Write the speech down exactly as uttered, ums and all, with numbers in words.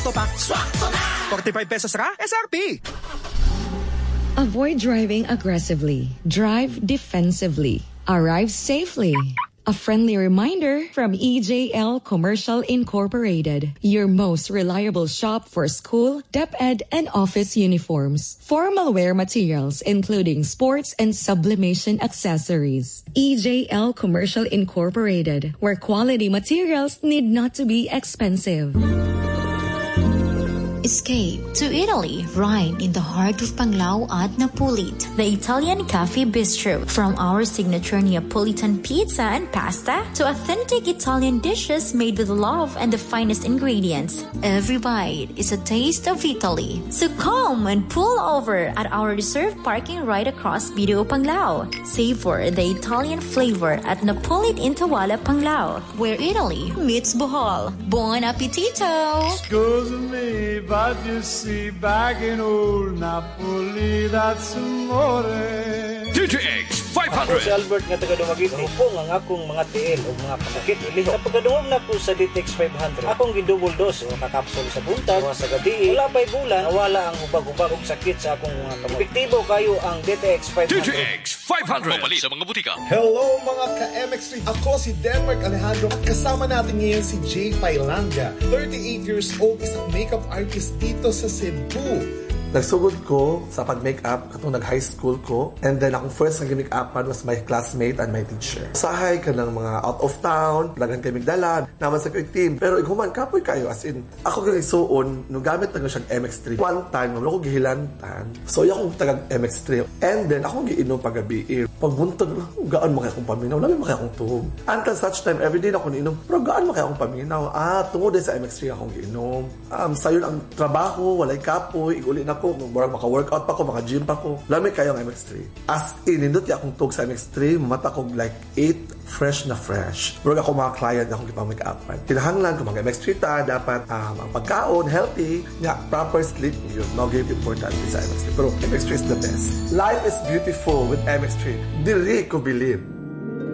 Pack. Swak to na! forty-five pesos ra, S R P. Avoid driving aggressively. Drive defensively. Arrive safely. A friendly reminder from E J L Commercial Incorporated, your most reliable shop for school, DepEd, and office uniforms. Formal wear materials, including sports and sublimation accessories. E J L Commercial Incorporated, where quality materials need not to be expensive. Escape to Italy, right in the heart of Panglao at Napolit. The Italian Cafe Bistro. From our signature Neapolitan pizza and pasta to authentic Italian dishes made with love and the finest ingredients. Every bite is a taste of Italy. So come and pull over at our reserved parking right across Video Panglao. Savor the Italian flavor at Napolit Intawala Panglao, where Italy meets Bohol. Buon appetito! Excuse me, but you see, back in old Napoli, that's amore. D T X five hundred. Ako si Albert nga taga Dumaguete. Ako ang akong mga tiil o mga pasakit ili. Sa pagkaduhom na ko sa D T X five hundred, akong gidouble dose o kakapsol sa buntag o sa gabi. Wala pa'y bulan, nawala ang hubag-hubag og sakit sa akong mga kamot. Epektibo kayo ang D T X five hundred. D T X five hundred. Mabali sa mga butika. Hello mga ka-M X three. Ako si Denmark Alejandro. Kasama natin ngayon si Jay Pailanga. thirty-eight years old, isang makeup artist dito sa Cebu. Nagsugod ko sa pag-makeup katong nag-high school ko, and then akong first nag-makeupan was my classmate and my teacher. Sahay ka ng mga out of town, lagan kay Migdalan, naman sa quick team. Pero iguman, kapoy kayo, as in, ako ganit suon, nung gamit na siyang M X three. One time, naman ako gihilantan. So, yung akong tagang-M X three. And then, akong giinom pag-gabi. Pagbuntag, gaan mo kaya akong paminaw, namin mo kaya akong tuhog. Until such time, everyday na ako niinom, pero gaan mo kaya akong paminaw. Ah, tungod din sa M X three akong giinom. Um, sayon ang trabaho, walay kapoy, iguli na ko, maka-workout pa ko, maka-gym pa ko. Lamig kayo ang M X three. As in, nindot yung akong tug sa M X three, mata ko like eight, fresh na fresh. Pero ako mga client, akong ipang-make-upan. Kinahanglan kung mag-M X three ta, dapat um, ang pagkaon, healthy, nga, proper sleep, yun, no game important sa M X three. Pero M X three is the best. Life is beautiful with M X three. Dili ko bilin.